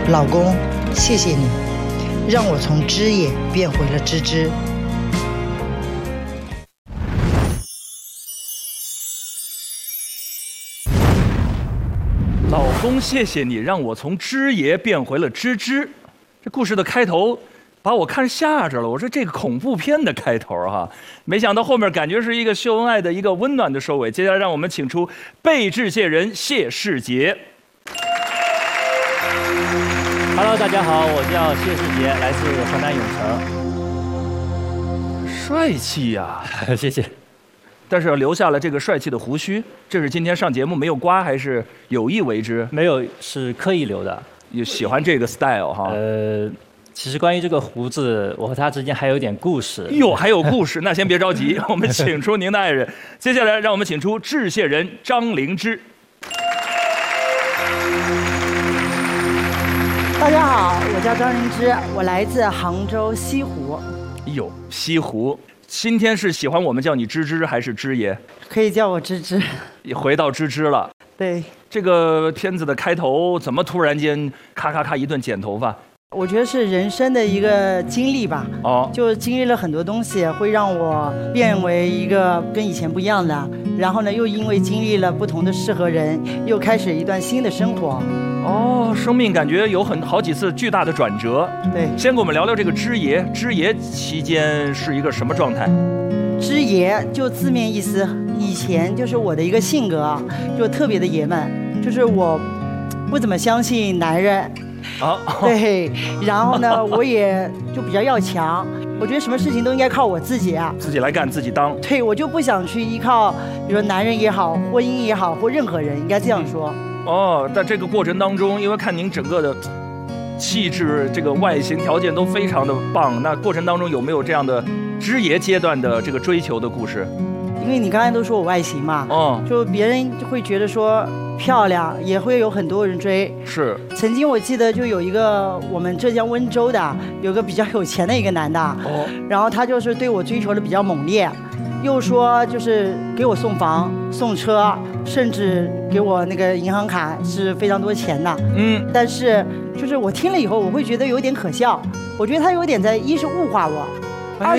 老公，谢谢你，让我从知也变回了知之。 老公，谢谢你，让我从知爷变回了知之。这故事的开头把我看吓着了，我说这个恐怖片的开头哈，没想到后面感觉是一个秀恩爱的一个温暖的收尾。接下来让我们请出被致谢人谢世杰。 Hello， 大家好，我叫谢世杰，来自河南永城。 帅气呀， 谢谢。 但是留下了这个帅气的胡须，这是今天上节目没有刮，还是有意为之？ 没有，是刻意留的。 也喜欢这个 style 哈。 其实关于这个胡子，我和他之间还有点故事。 哟，还有故事？那先别着急，我们请出您的爱人。接下来让我们请出致谢人张灵芝。 大家好，我叫张灵芝，我来自杭州西湖。 哟，西湖，今天是喜欢我们叫你芝芝还是芝爷？ 可以叫我芝芝。 回到芝芝了。 对， 这个片子的开头怎么突然间咔咔咔一顿剪头发？ 我觉得是人生的一个经历吧。 哦， 就经历了很多东西，会让我变为一个跟以前不一样的。然后呢，又因为经历了不同的事和人，又开始一段新的生活。 哦，生命感觉有好几次巨大的转折。 对， 先跟我们聊聊这个知爷。知爷期间是一个什么状态？ 知爷就字面意思，以前就是我的一个性格啊，就特别的爷们，就是我不怎么相信男人。 啊， 对，然后呢，我也就比较要强，我觉得什么事情都应该靠我自己啊， 自己来干，自己当。 对，我就不想去依靠，比如说男人也好，婚姻也好，或任何人，应该这样说。 哦，在这个过程当中，因为看您整个的气质、这个外形条件都非常的棒，那过程当中有没有这样的知爷阶段的这个追求的故事？ 因为你刚才都说我外形嘛，就别人就会觉得说漂亮，也会有很多人追。 是， 曾经我记得就有一个我们浙江温州的，有个比较有钱的一个男的，然后他就是对我追求的比较猛烈，又说就是给我送房送车，甚至给我那个银行卡是非常多钱的。但是就是我听了以后，我会觉得有点可笑，我觉得他有点在一是物化我，